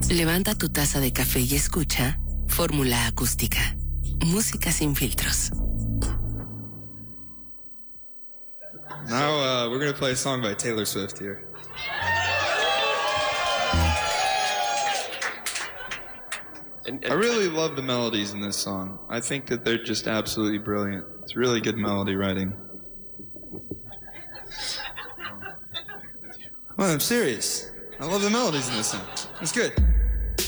Levanta tu taza de café y escucha Fórmula Acústica. Música sin filtros. Now we're going to play a song by Taylor Swift here. I really love the melodies in this song. I think that they're just absolutely brilliant. It's really good melody writing. Well, I'm serious. I love the melodies in this song. It's good.